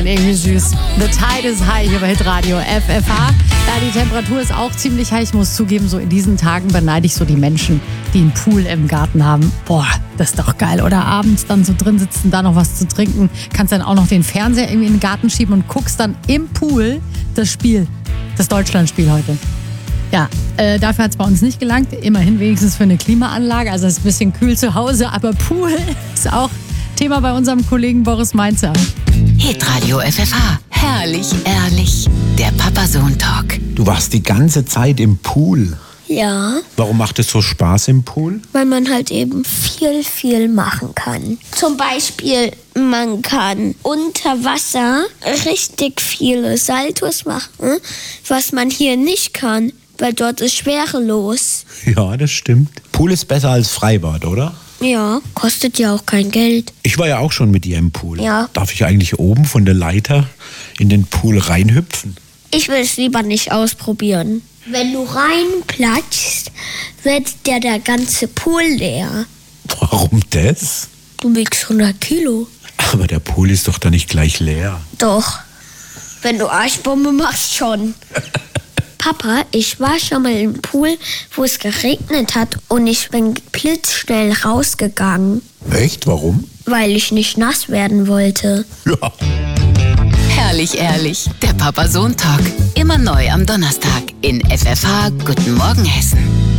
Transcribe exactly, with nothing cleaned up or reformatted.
Irgendwie süß. The Tide is High hier bei Hitradio F F H. Ja, die Temperatur ist auch ziemlich heiß. Ich muss zugeben, so in diesen Tagen beneide ich so die Menschen, die einen Pool im Garten haben. Boah, das ist doch geil. Oder abends dann so drin sitzen, da noch was zu trinken. Kannst dann auch noch den Fernseher irgendwie in den Garten schieben und guckst dann im Pool das Spiel. Das Deutschlandspiel heute. Ja, äh, dafür hat es bei uns nicht gelangt. Immerhin wenigstens für eine Klimaanlage. Also es ist ein bisschen kühl zu Hause. Aber Pool ist auch Thema bei unserem Kollegen Boris Mainzer. Hitradio F F H. Herrlich, ehrlich. Der Papa-Sohn-Talk. Du warst die ganze Zeit im Pool. Ja, Warum macht es so Spaß im Pool? weil man halt eben viel, viel machen kann. Zum Beispiel, man kann unter Wasser richtig viele Saltos machen, was man hier nicht kann, weil dort ist schwerelos. Ja, das stimmt. Pool ist besser als Freibad, oder? Ja, kostet ja auch kein Geld. Ich war ja auch schon mit dir im Pool. Ja. Darf ich eigentlich oben von der Leiter in den Pool reinhüpfen? Ich will es lieber nicht ausprobieren. Wenn du reinplatschst, wird ja der ganze Pool leer. Warum das? Du wiegst hundert Kilo. Aber der Pool ist doch da nicht gleich leer. Doch. Wenn du Arschbombe machst, schon. Papa, ich war schon mal im Pool, wo es geregnet hat und ich bin blitzschnell rausgegangen, Echt? Warum? weil ich nicht nass werden wollte. Ja. Herrlich, ehrlich. Der Papa-Sohn-Talk. Immer neu am Donnerstag in F F H. Guten Morgen, Hessen.